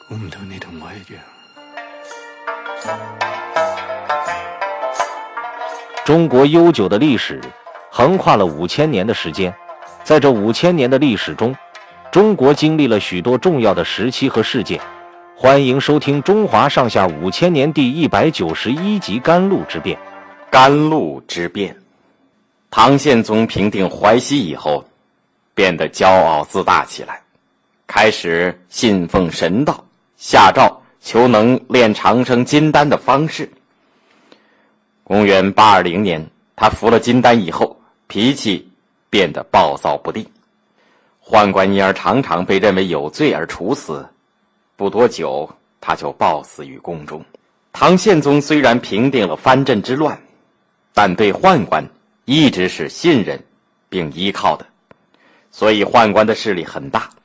我唔同你同我一样。 中国悠久的历史横跨了5000年的时间，在这5000年的历史中，中国经历了许多重要的时期和事件。欢迎收听《中华上下5000年》第191集《甘露之变》。 甘露之变，唐宪宗平定淮西以后，变得骄傲自大起来，开始信奉神道，下诏求能炼长生金丹的方式。公元820年，他服了金丹以后，脾气变得暴躁不定，宦官因而常常被认为有罪而处死，不多久他就暴死于宫中。唐宪宗虽然平定了藩镇之乱，但对宦官一直是信任并依靠的，所以宦官的势力很大。